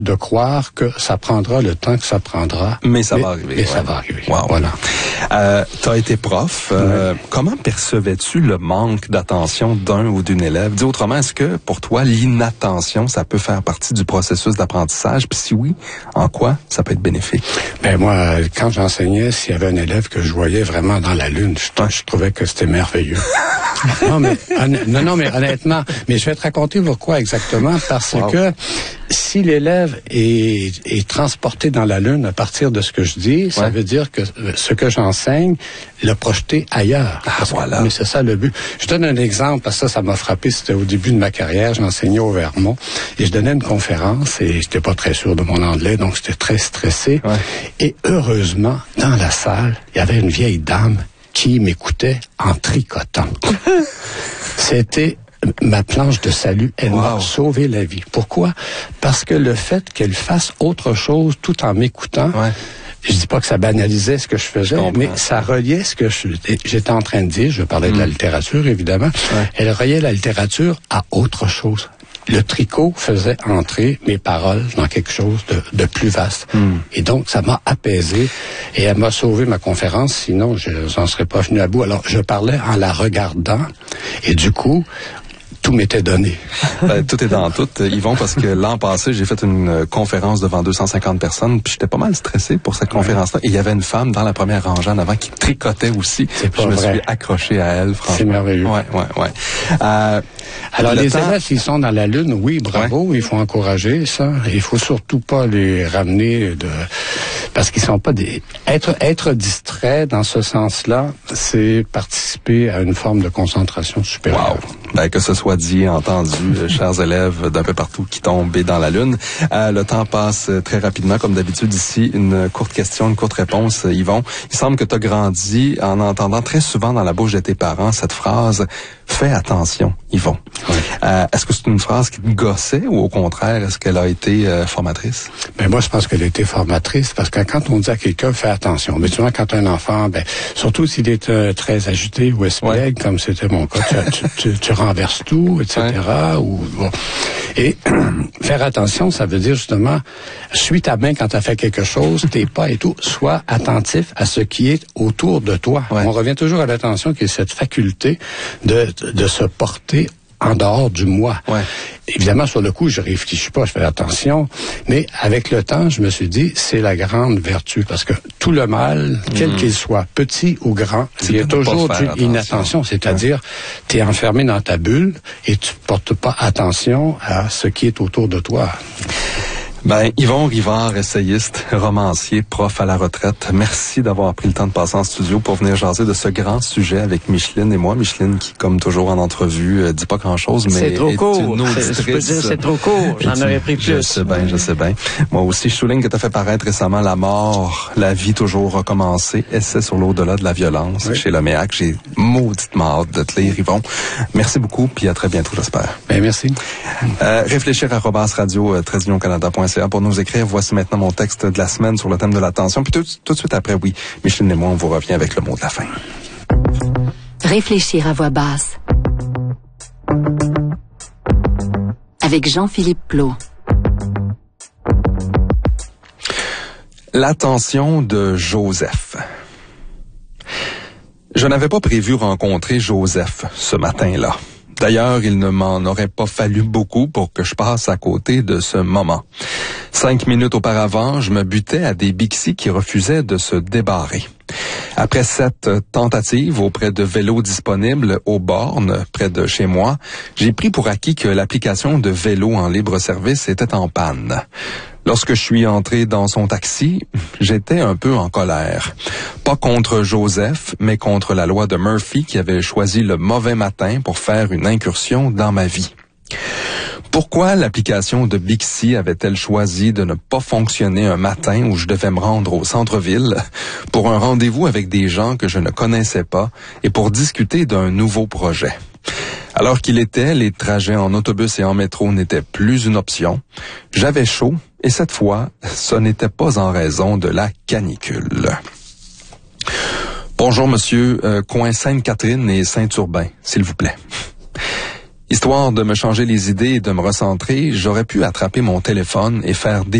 de croire que ça prendra le temps que ça prendra. Mais ça va arriver. Mais ça va arriver. Wow. Voilà. T'as été prof. Comment percevais-tu le manque d'attention d'un ou d'une élève? Dis autrement, est-ce que pour toi, l'inattention, ça peut faire partie du processus d'apprentissage? Puis si oui, en quoi ça peut être bénéfique? Ben moi, quand j'enseignais, s'il y avait un élève que je voyais vraiment dans la lune, je trouvais que c'était merveilleux. non, mais honnêtement, mais je vais te raconter pourquoi exactement, parce que si l'élève est transporté dans la lune à partir de ce que je dis, ça veut dire que ce que j'enseigne, l'a projeté ailleurs. Voilà. Mais c'est ça le but. Je donne un exemple, parce que ça m'a frappé, c'était au début de ma carrière, j'enseignais au Vermont, et je donnais une conférence, et j'étais pas très sûr de mon anglais, donc j'étais très stressé. Ouais. Et heureusement, dans la salle, il y avait une vieille dame qui m'écoutait en tricotant. C'était ma planche de salut, elle m'a sauvé la vie. Pourquoi? Parce que le fait qu'elle fasse autre chose tout en m'écoutant, je dis pas que ça banalisait ce que je faisais, mais ça reliait ce que j'étais en train de dire. Je parlais de la littérature, évidemment. Elle reliait la littérature à autre chose. Le tricot faisait entrer mes paroles dans quelque chose de plus vaste. Et donc, ça m'a apaisé et elle m'a sauvé ma conférence, sinon je n'en serais pas venu à bout. Alors, je parlais en la regardant et du coup, tout m'était donné. Tout est dans tout, Yvon, parce que l'an passé, j'ai fait une conférence devant 250 personnes, puis j'étais pas mal stressé pour cette conférence-là. Et il y avait une femme dans la première rangée en avant qui tricotait aussi. Je me suis accroché à elle, franchement. C'est merveilleux. Ouais. Alors, les élèves, s'ils sont dans la Lune, oui, bravo, il faut encourager ça. Il faut surtout pas les ramener parce qu'ils sont pas des... Être distrait dans ce sens-là, c'est participer à une forme de concentration supérieure. Que ce soit dit et entendu, chers élèves d'un peu partout qui tombent dans la Lune. Le temps passe très rapidement, comme d'habitude ici. Une courte question, une courte réponse, Yvon. Il semble que tu as grandi en entendant très souvent dans la bouche de tes parents cette phrase « Fais attention, Yvon ». Est-ce que c'est une phrase qui te gossait ou au contraire, est-ce qu'elle a été formatrice? Moi, je pense qu'elle a été formatrice parce que quand on dit à quelqu'un « Fais attention », mais souvent quand un enfant, surtout s'il est très agité ou espiègle, comme c'était mon cas, tu renverses tout, etc. Et faire attention, ça veut dire justement, suis ta main quand tu as fait quelque chose, tes pas et tout, sois attentif à ce qui est autour de toi. On revient toujours à l'attention qui est cette faculté de se porter en dehors du moi. Évidemment, sur le coup, je réfléchis pas, je fais attention, mais avec le temps, je me suis dit, c'est la grande vertu, parce que tout le mal, quel qu'il soit, petit ou grand, il y a toujours une inattention, c'est-à-dire, tu es enfermé dans ta bulle et tu portes pas attention à ce qui est autour de toi. Yvon Rivard, essayiste, romancier, prof à la retraite, merci d'avoir pris le temps de passer en studio pour venir jaser de ce grand sujet avec Micheline et moi. Micheline qui, comme toujours en entrevue, dit pas grand-chose, mais c'est trop court. Une auditrice. Je peux dire c'est trop court. J'en aurais pris plus. Je sais bien. Moi aussi, je souligne que tu as fait paraître récemment La mort, la vie toujours recommencée, essai sur l'au-delà de la violence chez Loméac. J'ai mauditement hâte de te lire, Yvon. Merci beaucoup, puis à très bientôt, j'espère. Merci. Réfléchir@radio-canada.ca pour nous écrire. Voici maintenant mon texte de la semaine sur le thème de l'attention. Puis tout de suite après, Micheline et moi, on vous revient avec le mot de la fin. Réfléchir à voix basse. Avec Jean-Philippe Plot. L'attention de Joseph. Je n'avais pas prévu rencontrer Joseph ce matin-là. D'ailleurs, il ne m'en aurait pas fallu beaucoup pour que je passe à côté de ce moment. 5 minutes auparavant, je me butais à des Bixi qui refusaient de se débarrer. Après 7 tentatives auprès de vélos disponibles aux bornes près de chez moi, j'ai pris pour acquis que l'application de vélo en libre-service était en panne. Lorsque je suis entré dans son taxi, j'étais un peu en colère. Pas contre Joseph, mais contre la loi de Murphy qui avait choisi le mauvais matin pour faire une incursion dans ma vie. Pourquoi l'application de Bixi avait-elle choisi de ne pas fonctionner un matin où je devais me rendre au centre-ville pour un rendez-vous avec des gens que je ne connaissais pas et pour discuter d'un nouveau projet? Alors qu'il était, les trajets en autobus et en métro n'étaient plus une option. J'avais chaud et cette fois, ce n'était pas en raison de la canicule. Bonjour, monsieur, coin Sainte-Catherine et Saint-Urbain, s'il vous plaît. Histoire de me changer les idées et de me recentrer, j'aurais pu attraper mon téléphone et faire